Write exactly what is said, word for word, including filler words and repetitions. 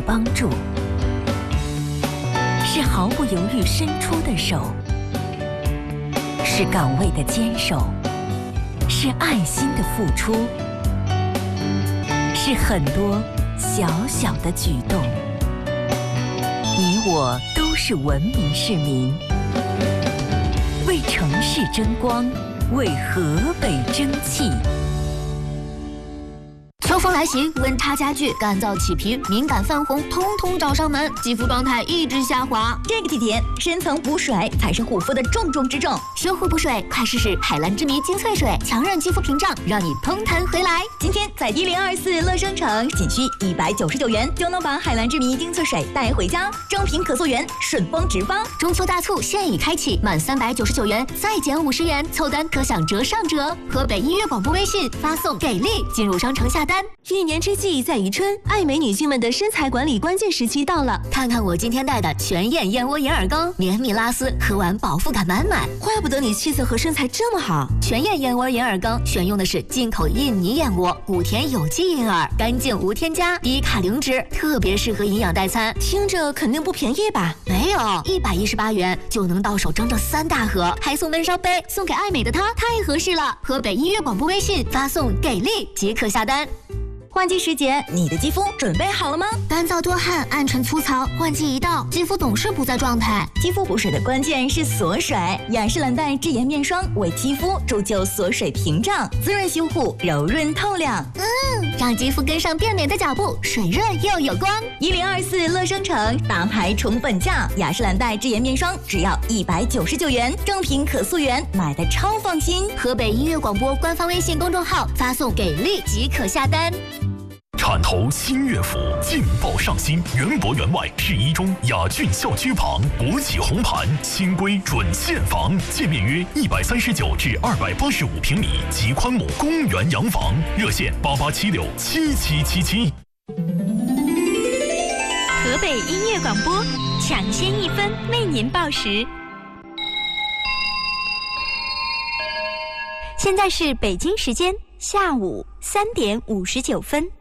帮助，是毫不犹豫伸出的手，是岗位的坚守，是爱心的付出，是很多小小的举动。你我都是文明市民，为城市争光，为河北争气。 秋风来袭，温差加剧，干燥起皮、敏感泛红，通通找上门，肌肤状态一直下滑。 这个季节，深层补水才是护肤的重中之重。 修护补水，快试试海蓝之谜精粹水，强韧肌肤屏障，让你通弹回来。 今天在一零二四乐商城，仅需一百九十九元就能把海蓝之谜精粹水带回家，正品可溯源，顺丰直发。 中秋大促现已开启，满三百九十九元再减五十元，凑单可享折上折。河北音乐广播微信发送给力，进入商城下单。 一年之计在于春，爱美女性们的身材管理关键时期到了。 看看我今天带的全燕燕窝银耳羹，绵密拉丝，喝完饱腹感满满。 怪不得你气色和身材这么好。 全燕燕窝银耳羹选用的是进口印尼燕窝，谷田有机银耳，干净无添加，低卡零脂，特别适合营养代餐。 听着肯定不便宜吧？ 没有，一百一十八元就能到手整整三大盒，还送温烧杯，送给爱美的她太合适了。河北音乐广播微信发送给力即可下单。 换季时节，你的肌肤准备好了吗？ 干燥多汗、暗沉粗糙，换季一到，肌肤总是不在状态。 肌肤补水的关键是锁水，雅诗兰黛智颜面霜为肌肤铸就锁水屏障，滋润修护，柔润透亮。 嗯，让肌肤跟上变美的脚步，水润又有光。 一零二四乐商城大牌宠本价，雅诗兰黛智颜面霜只要一百九十九元，正品可溯源，买的超放心。 河北音乐广播官方微信公众号发送给力即可下单。 铲头新乐府劲爆上新，园博园外市一中雅骏校区旁，国企红盘新规准现房，界面约一百三十九至二百八十五平米，极宽亩公园洋房，热线八八七六七七七七。 河北音乐广播，抢先一分为您报时。现在是北京时间下午三点五十九分。